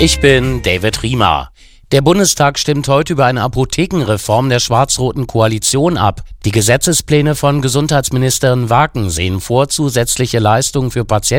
Ich bin David Riemer. Der Bundestag stimmt heute über eine Apothekenreform der schwarz-roten Koalition ab. Die Gesetzespläne von Gesundheitsministerin Waken sehen vor, zusätzliche Leistungen für Patienten